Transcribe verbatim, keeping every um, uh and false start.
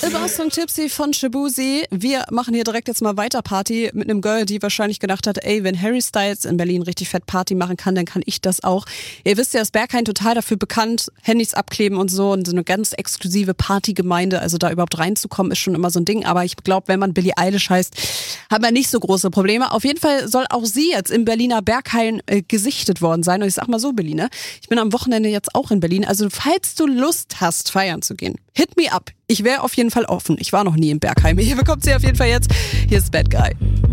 Überraschung Tipsy von Shabuzi. Wir machen hier direkt jetzt mal weiter Party mit einem Girl, die wahrscheinlich gedacht hat, ey, wenn Harry Styles in Berlin richtig fett Party machen kann, dann kann ich das auch. Ihr wisst ja, ist Berghain total dafür bekannt, Handys abkleben und so und so eine ganz exklusive Partygemeinde. Also da überhaupt reinzukommen, ist schon immer so ein Ding. Aber ich glaube, wenn man Billie Eilish heißt, hat man nicht so große Probleme. Auf jeden Fall soll auch sie jetzt im Berliner Berghain äh, gesichtet worden sein. Und ich sag mal so, Berliner, ich bin am Wochenende jetzt auch in Berlin. Also falls du Lust hast, feiern zu gehen, hit me up. Ich wäre auf jeden Fall offen. Ich war noch nie im Berghain. Hier bekommt sie auf jeden Fall jetzt. Hier ist Bad Guy.